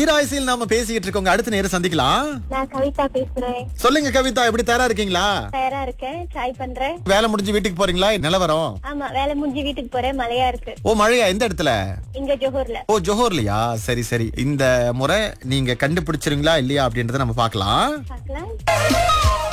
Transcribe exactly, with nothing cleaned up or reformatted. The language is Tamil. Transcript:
தீராயசில் நாம பேசிக்கிட்டு இருக்கோங்க. அடுத்த நேரம் சந்திக்கலாம். நான் கவிதா பேசுறேன். சொல்லுங்க கவிதா, எப்படி தயாரா இருக்கீங்களா? தயாரா இருக்கேன், ட்ரை பண்றேன். வேலை முடிஞ்சு வீட்டுக்கு போறீங்களா? நிலவரம்? ஆமா, வேலை முடிஞ்சு வீட்டுக்கு போறேன். மழையா இருக்கு. ஓ, மழையா? எந்த இடத்துல? இங்க ஜோஹர்ல. ஓ, ஜோஹர்லயா? சரி சரி. இந்த முறை நீங்க கண்டுபிடிச்சிருங்களா இல்லையா அப்படின்றத நம்ம பார்க்கலாம். பார்க்கலாம்.